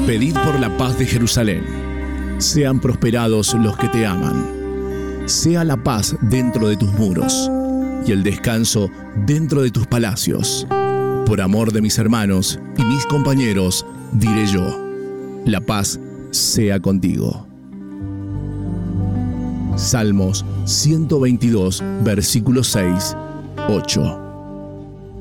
Pedid por la paz de Jerusalén. Sean prosperados los que te aman. Sea la paz dentro de tus muros y el descanso dentro de tus palacios. Por amor de mis hermanos y mis compañeros, diré yo, la paz sea contigo. Salmos 122, versículos 6, 8.